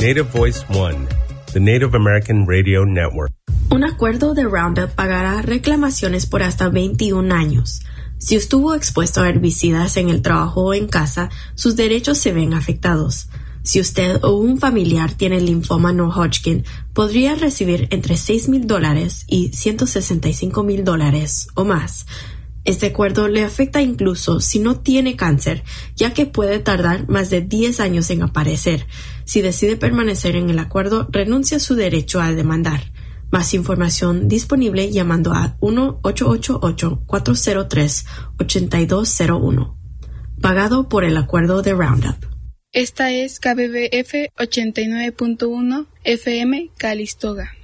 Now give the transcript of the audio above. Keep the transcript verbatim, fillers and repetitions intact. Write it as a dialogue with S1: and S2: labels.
S1: Native Voice One, the Native American Radio Network.
S2: Un acuerdo de Roundup pagará reclamaciones por hasta veintiún años. Si estuvo expuesto a herbicidas en el trabajo o en casa, sus derechos se ven afectados. Si usted o un familiar tiene linfoma no-Hodgkin, podría recibir entre seis mil dólares y ciento sesenta y cinco mil dólares o más. Este acuerdo le afecta incluso si no tiene cáncer, ya que puede tardar más de diez años en aparecer. Si decide permanecer en el acuerdo, renuncia a su derecho a demandar. Más información disponible llamando a uno ocho ocho ocho, cuatro cero tres, ocho dos cero uno. Pagado por el acuerdo de Roundup.
S3: Esta es K B B F ochenta y nueve punto uno F M Calistoga.